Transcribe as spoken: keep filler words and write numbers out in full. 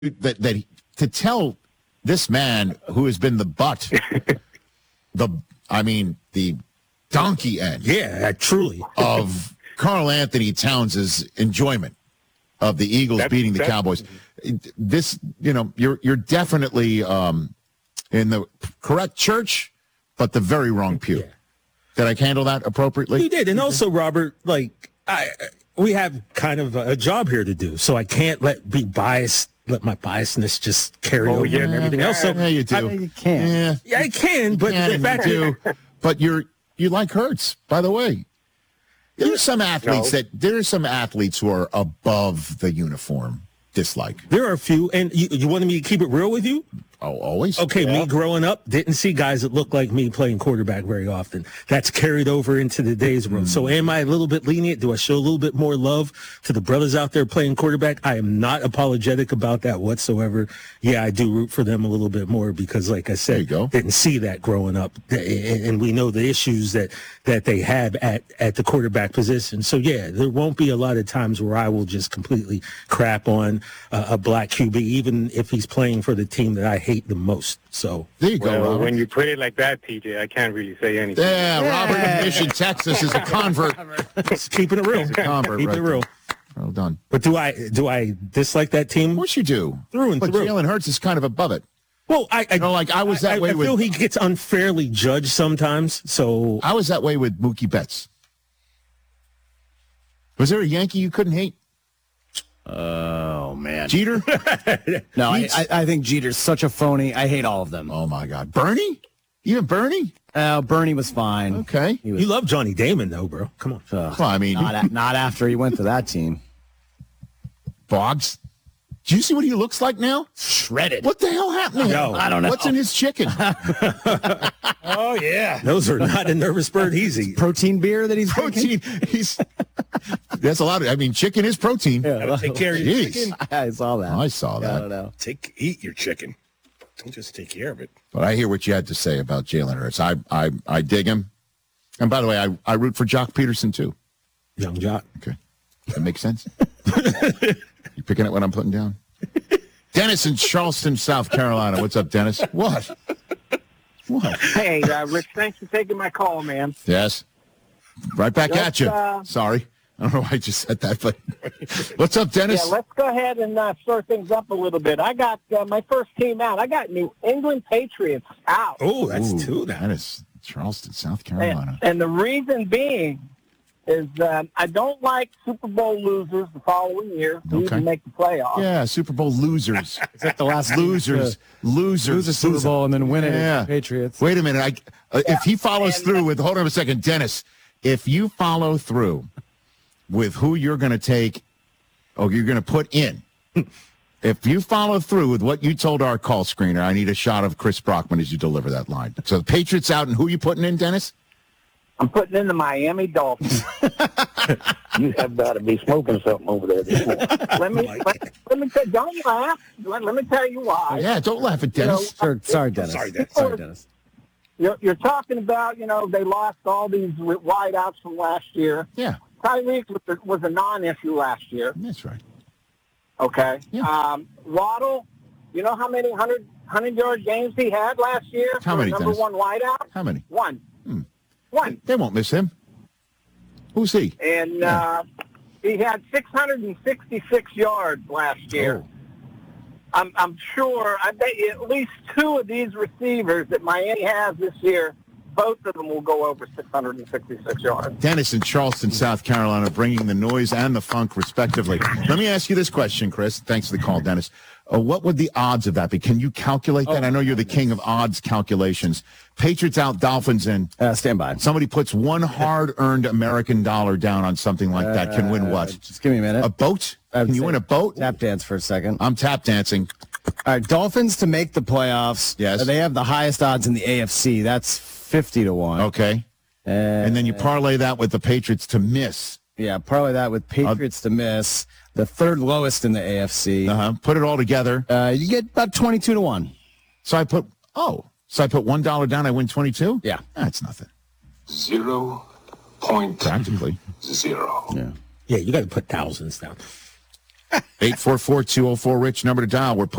that that he, to tell this man who has been the butt, the I mean the donkey end, yeah, truly of Karl Anthony Towns' enjoyment of the Eagles that's, beating the that's, Cowboys. This, you know, you're you're definitely um, in the correct church, but the very wrong pew. Yeah. Did I handle that appropriately? You did, and also Robert, like I, we have kind of a job here to do, so I can't let be biased. Let my biasness just carry Oh, over yeah, and everything else. So yeah, you do. I, You can't. Yeah, yeah, I can, but can the and fact you do. But you're you like Hurts, by the way. There are some athletes No. that there are some athletes who are above the uniform dislike. there are a few, and you, you wanted me to keep it real with you. Oh, always. Okay, me growing up didn't see guys that looked like me playing quarterback very often. That's carried over into the days room. So am I a little bit lenient? Do I show a little bit more love to the brothers out there playing quarterback? I am not apologetic about that whatsoever. Yeah, I do root for them a little bit more because, like I said, There you go. didn't see that growing up. And and we know the issues that, that they have at, at the quarterback position. So, yeah, there won't be a lot of times where I will just completely crap on uh, a black Q B, even if he's playing for the team that I hate the most. So There you go, Well, Robert. when you put it like that, T J, I can't really say anything. Yeah, Robert in Mission, Texas is a convert. just keeping it real. Convert Keeping right it real. there. Well done. But do I do I dislike that team? Of course you do. Through and but through. Jalen Hurts is kind of above it. Well, I, I You know, like I was that I, way I feel with he gets unfairly judged sometimes. So I was that way with Mookie Betts. Was there a Yankee you couldn't hate? Oh, man. Jeter? No, I, He's- I, I think Jeter's such a phony. I hate all of them. Oh my God, Bernie? Even Bernie? Uh, Bernie was fine. Okay. He was, you love Johnny Damon though, bro. Come on. uh, Well, I mean, not, a, not after he went to that team. Boggs. Do you see what he looks like now? Shredded. What the hell happened to him? No, I don't know. What's in his chicken? Oh, yeah. Those are not a nervous bird easy. Protein beer that he's drinking? Protein. He's. That's a lot of. I mean, chicken is protein. Yeah. Take care of your Jeez. chicken. I saw that. I saw I that. don't know. Take eat your chicken. Don't just take care of it. But I hear what you had to say about Jalen Hurts. I, I, I dig him. And by the way, I, I root for Jock Peterson too. Young Jock. Okay, that makes sense. You picking up what I'm putting down? Dennis in Charleston, South Carolina. What's up, Dennis? What? What? Hey, uh, Rich, thanks for taking my call, man. Yes. Right back Let's, at you. uh, Sorry. I don't know why I just said that, but what's up, Dennis? Yeah, let's go ahead and uh, stir things up a little bit. I got uh, my first team out. I got New England Patriots out. Oh, that's Ooh, two now. Dennis, Charleston, South And, Carolina. and the reason being is um, I don't like Super Bowl losers the following year who Okay. even make the playoffs. Yeah, Super Bowl losers. Is that the last losers. Losers. Lose a Super Bowl and then win it. Yeah. Patriots. Wait a minute. I, uh, if he follows And- through with, hold on a second, Dennis, if you follow through with who you're going to take or you're going to put in, if you follow through with what you told our call screener, I need a shot of Chris Brockman as you deliver that line. So the Patriots out, and who you putting in, Dennis? I'm putting in the Miami Dolphins. You have got to be smoking something over there this morning. let me let, let me tell, don't laugh. Let, let me tell you why. Yeah, don't laugh at Dennis. Sure. Sorry, Dennis. Sorry, Dennis. Sorry, Dennis. You're, you're talking about, you know, they lost all these wideouts from last year. Yeah, Tyreek was a, was a non-issue last year. that's right. Okay. Yeah. Um, Waddle, you know how many hundred hundred yard games he had last year? How for many, Number Dennis? one wideout. How many? One. Hmm. One. They won't miss him. Who's he? And Yeah. uh, he had six hundred sixty-six yards last year. Oh. I'm, I'm sure, I bet you at least two of these receivers that Miami has this year, both of them will go over six hundred sixty-six yards. Dennis in Charleston, South Carolina, bringing the noise and the funk, respectively. Let me ask you this question, Chris. Thanks for the call, Dennis. Uh, what would the odds of that be? Can you calculate that? I know you're the king of odds calculations. Patriots out, Dolphins in. Uh, stand by. Somebody puts one hard-earned American dollar down on something like that. Can win what? Uh, just give me a minute. A boat? I would Can you say win a boat? Tap dance for a second. I'm tap dancing. All right, Dolphins to make the playoffs. Yes. Uh, they have the highest odds in the A F C. That's fifty to one. Okay. And, And then you parlay that with the Patriots to miss. yeah, parlay that with Patriots to miss. The third lowest in the A F C. Uh-huh. Put it all together. Uh, you get about twenty-two to one. So I put, oh, so I put one dollar down, I win twenty-two? Yeah. That's nothing. Zero point Practically. zero. Yeah. Yeah, you got to put thousands down. eight four four, two oh four, RICH, number to dial. We're